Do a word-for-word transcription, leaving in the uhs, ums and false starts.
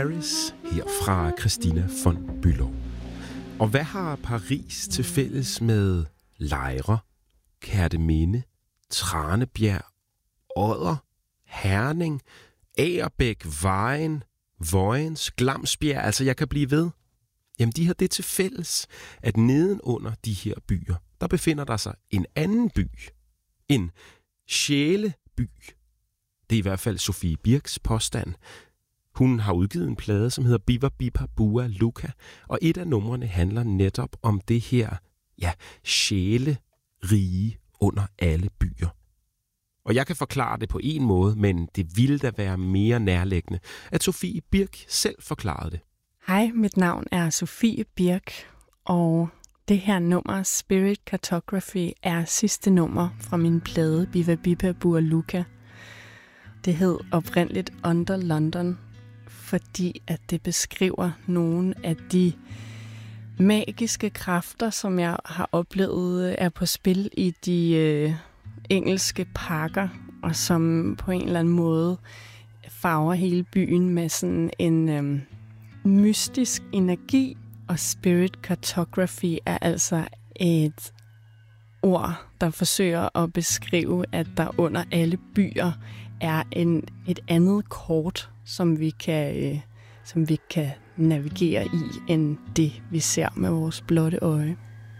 Paris her fra Christina von Bülow. Og hvad har Paris til fælles med Lejre, Kerteminde, Tranebjerg, Odder, Herning, Agerbæk, Vejen, Vojens, Glamsbjerg? Altså, jeg kan blive ved. Jamen, de har det til fælles, at nedenunder de her byer, der befinder der sig en anden by. En sjæleby. Det er i hvert fald Sofie Birks påstand. Hun har udgivet en plade, som hedder Biva Bipa Bua Luka, og et af numrene handler netop om det her, ja, sjælerige under alle byer. Og jeg kan forklare det på en måde, men det ville da være mere nærliggende, at Sofie Birk selv forklarede det. Hej, mit navn er Sofie Birk, og det her nummer, Spirit Cartography, er sidste nummer fra min plade Biva Bipa Bua Luka. Det hed oprindeligt Under London, fordi at det beskriver nogle af de magiske kræfter, som jeg har oplevet er på spil i de øh, engelske parker, og som på en eller anden måde farver hele byen med sådan en øh, mystisk energi. Og Spirit Cartography er altså et ord, der forsøger at beskrive, at der under alle byer er en, et andet kort, som vi kan, øh, som vi kan navigere i, end det, vi ser med vores blotte øje.